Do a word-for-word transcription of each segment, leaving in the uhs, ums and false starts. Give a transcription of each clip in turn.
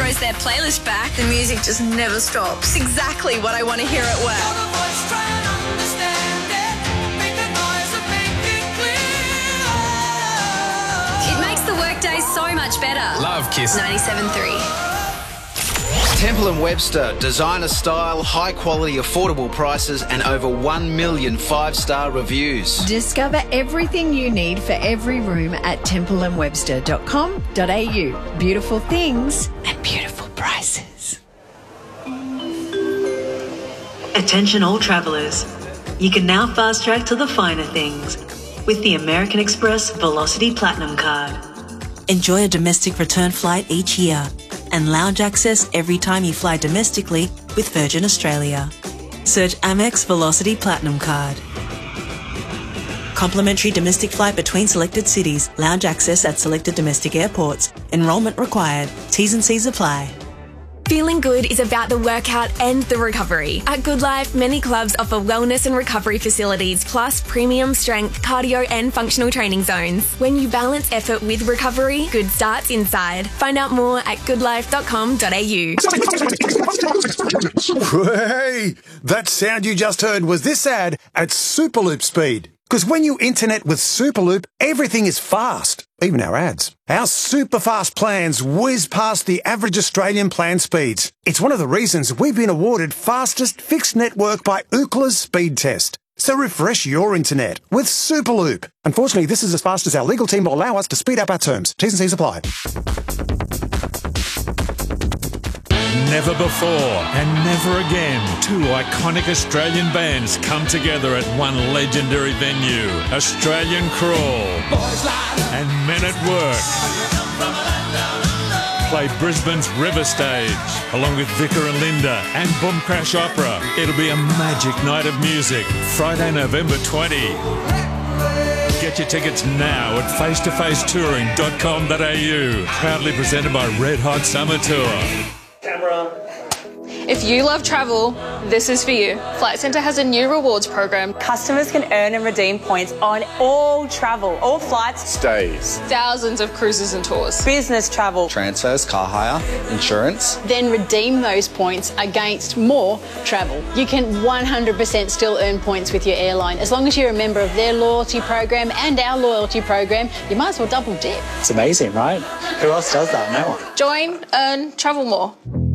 throws their playlist back. The music just never stops. It's exactly what I want to hear at work. It makes the workday so much better. Love Kiss. ninety-seven point three. Temple and Webster, designer style, high quality, affordable prices and over one million five-star reviews. Discover everything you need for every room at temple and webster dot com dot a u. Beautiful things and beautiful prices. Attention all travellers. You can now fast track to the finer things with the American Express Velocity Platinum Card. Enjoy a domestic return flight each year and lounge access every time you fly domestically with Virgin Australia. Search Amex Velocity Platinum Card. Complimentary domestic flight between selected cities. Lounge access at selected domestic airports. Enrolment required. T's and C's apply. Feeling good is about the workout and the recovery. At Good Life, many clubs offer wellness and recovery facilities, plus premium strength, cardio and functional training zones. When you balance effort with recovery, good starts inside. Find out more at good life dot com dot a u. Hey, that sound you just heard was this ad at Superloop speed. Because when you internet with Superloop, everything is fast, even our ads. Our super fast plans whiz past the average Australian plan speeds. It's one of the reasons we've been awarded fastest fixed network by Ookla's speed test. So refresh your internet with Superloop. Unfortunately, this is as fast as our legal team will allow us to speed up our terms. T's and C's apply. Never before and never again, two iconic Australian bands come together at one legendary venue. Australian Crawl and Men at Work play Brisbane's River Stage, along with Vicar and Linda and Boom Crash Opera. It'll be a magic night of music, Friday, November twentieth. Get your tickets now at face to face touring dot com dot a u. Proudly presented by Red Hot Summer Tour. Camera. If you love travel, this is for you. Flight Centre has a new rewards program. Customers can earn and redeem points on all travel, all flights, stays, thousands of cruises and tours, business travel, transfers, car hire, insurance. Then redeem those points against more travel. You can one hundred percent still earn points with your airline. As long as you're a member of their loyalty program and our loyalty program, you might as well double dip. It's amazing, right? Who else does that? No one. Join, earn, travel more.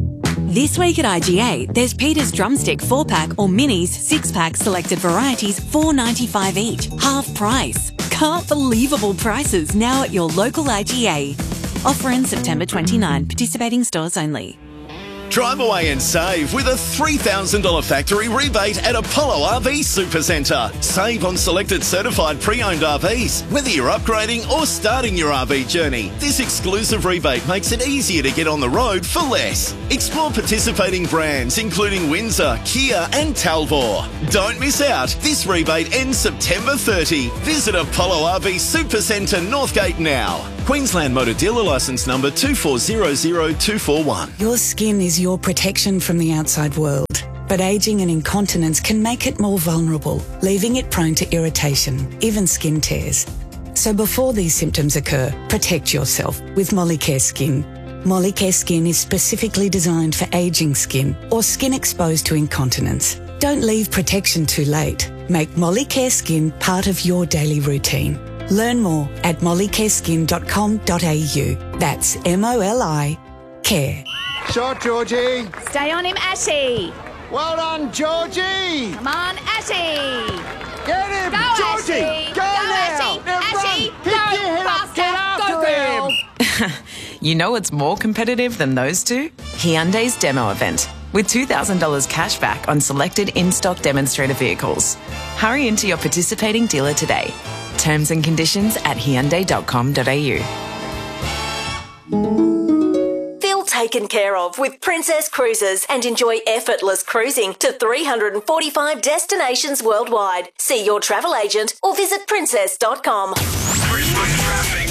This week at I G A, there's Peter's Drumstick four pack or Minis six pack selected varieties, four ninety-five each, half price. Can't believable prices now at your local I G A. Offer ends September twenty-ninth, participating stores only. Drive away and save with a three thousand dollars factory rebate at Apollo R V Supercentre. Save on selected certified pre-owned R Vs, whether you're upgrading or starting your R V journey. This exclusive rebate makes it easier to get on the road for less. Explore participating brands including Windsor, Kia and Talbot. Don't miss out. This rebate ends September thirtieth. Visit Apollo R V Supercentre Northgate now. Queensland Motor Dealer Licence number two four zero zero two four one. Your skin is your protection from the outside world, but ageing and incontinence can make it more vulnerable, leaving it prone to irritation, even skin tears. So before these symptoms occur, protect yourself with Molicare Skin. Molicare Skin is specifically designed for ageing skin or skin exposed to incontinence. Don't leave protection too late. Make Molicare Skin part of your daily routine. Learn more at molicare skin dot com dot a u. That's M O L I care. Shot, Georgie. Stay on him, Ashy. Well done, Georgie. Come on, Ashy. Get him, Go, Georgie. Ashy. Go, Go, now. Ashy. Now Ashy. run. Pick Go, your head up. faster. Get after Go, girl. him. You know it's more competitive than those two? Hyundai's demo event, with two thousand dollars cash back on selected in-stock demonstrator vehicles. Hurry into your participating dealer today. Terms and conditions at hyundai dot com dot a u. Feel taken care of with Princess Cruises and enjoy effortless cruising to three hundred forty-five destinations worldwide. See your travel agent or visit princess dot com. Brisbane traffic.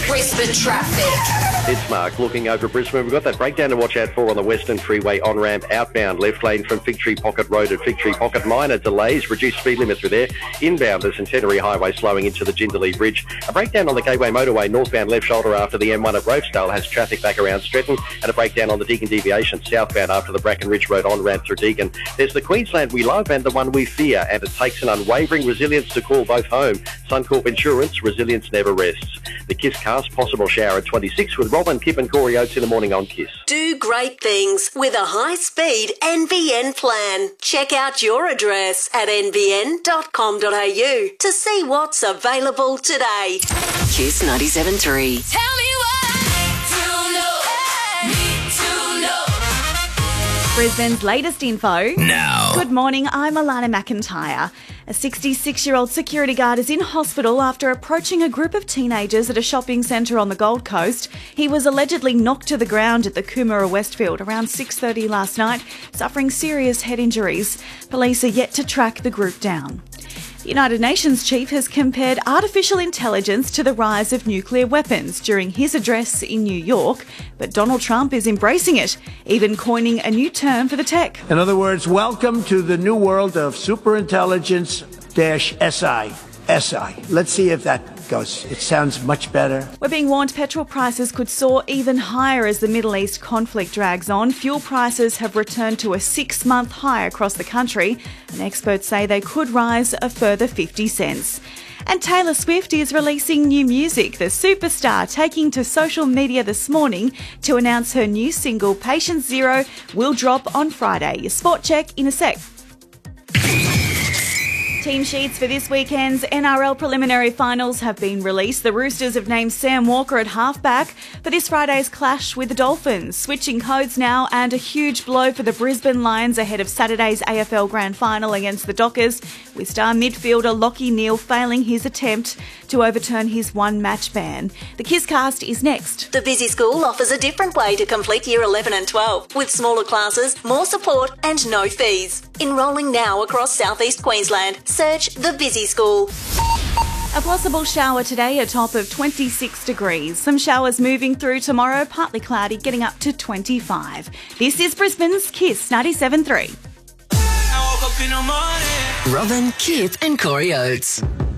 Brisbane traffic. It's Mark looking over Brisbane. We've got that breakdown to watch out for on the Western Freeway on-ramp outbound. Left lane from Fig Tree Pocket Road at Fig Tree Pocket. Minor delays. Reduced speed limits through there. Inbound the Centenary Highway slowing into the Jindalee Bridge. A breakdown on the Gateway Motorway northbound left shoulder after the M one at Rosedale has traffic back around Stretton. And a breakdown on the Deagon Deviation southbound after the Bracken Ridge Road on-ramp through Deagon. There's the Queensland we love and the one we fear. And it takes an unwavering resilience to call both home. Suncorp Insurance, resilience never rests. The Kiss Cast, possible shower at twenty-six with Robin, Kip and Corey Oates in the morning on Kiss. Do great things with a high-speed N B N plan. Check out your address at n b n dot com dot a u to see what's available today. Kiss ninety-seven point three. Tell me what to know. Need to know. Brisbane's latest info. Now. Good morning, I'm Alana McIntyre. A sixty-six-year-old security guard is in hospital after approaching a group of teenagers at a shopping centre on the Gold Coast. He was allegedly knocked to the ground at the Coomera Westfield around six thirty last night, suffering serious head injuries. Police are yet to track the group down. The United Nations chief has compared artificial intelligence to the rise of nuclear weapons during his address in New York, but Donald Trump is embracing it, even coining a new term for the tech. In other words, welcome to the new world of superintelligence-S I. S I. Let's see if that goes. It sounds much better. We're being warned petrol prices could soar even higher as the Middle East conflict drags on. Fuel prices have returned to a six-month high across the country, and experts say they could rise a further fifty cents. And Taylor Swift is releasing new music. The superstar taking to social media this morning to announce her new single, Patient Zero, will drop on Friday. Your sport check in a sec. Team sheets for this weekend's N R L preliminary finals have been released. The Roosters have named Sam Walker at halfback for this Friday's clash with the Dolphins. Switching codes now, and a huge blow for the Brisbane Lions ahead of Saturday's A F L Grand Final against the Dockers, with star midfielder Lachie Neale failing his attempt to overturn his one-match ban. The Kisscast is next. The Busy School offers a different way to complete Year eleven and twelve, with smaller classes, more support and no fees. Enrolling now across southeast Queensland. Search The Busy School. A possible shower today, a top of twenty-six degrees. Some showers moving through tomorrow, partly cloudy, getting up to twenty-five. This is Brisbane's Kiss ninety-seven point three. Robin, Kip and Corey Oates.